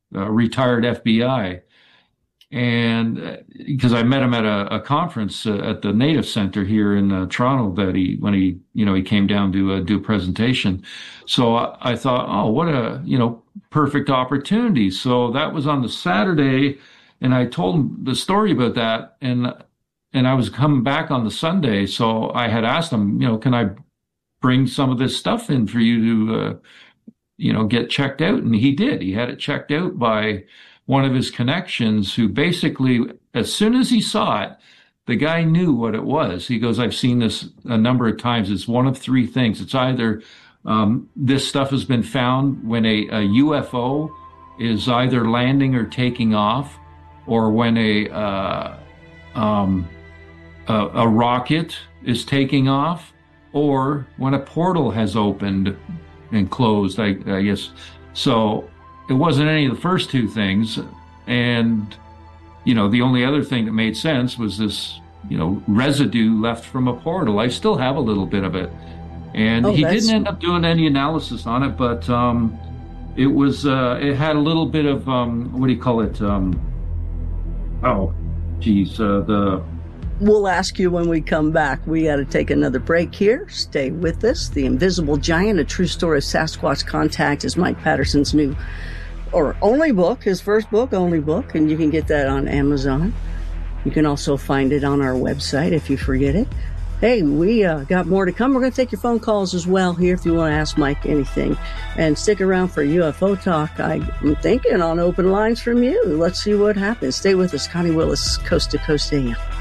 retired FBI. And because I met him at a conference at the Native Center here in Toronto that he came down to do a presentation. So I thought, oh, what a, perfect opportunity. So that was on the Saturday, and I told him the story about that, and I was coming back on the Sunday. So I had asked him, can I bring some of this stuff in for you to, get checked out? And he did. He had it checked out by one of his connections, who basically, as soon as he saw it, the guy knew what it was. He goes, I've seen this a number of times. It's one of three things. It's either this stuff has been found when a UFO is either landing or taking off, or when a rocket is taking off, or when a portal has opened and closed, I guess. So it wasn't any of the first two things. And, the only other thing that made sense was this, residue left from a portal. I still have a little bit of it. And he didn't end up doing any analysis on it, but it was, it had a little bit of, what do you call it? We'll ask you when we come back. We got to take another break here. Stay with us. The Invisible Giant, A True Story of Sasquatch Contact, is Mike Patterson's new or only book, his first book, only book, and you can get that on Amazon. You can also find it on our website if you forget it. Hey, we got more to come. We're going to take your phone calls as well here if you want to ask Mike anything. And stick around for UFO Talk. I'm thinking on open lines from you. Let's see what happens. Stay with us. Connie Willis, Coast to Coast AM.